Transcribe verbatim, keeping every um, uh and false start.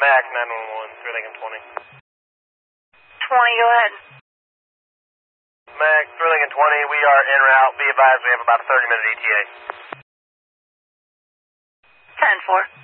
Mac nine one one, three Lincoln twenty. twenty, go ahead. Mac, three Lincoln twenty, we are en route. Be advised we have about a thirty minute E T A. ten four.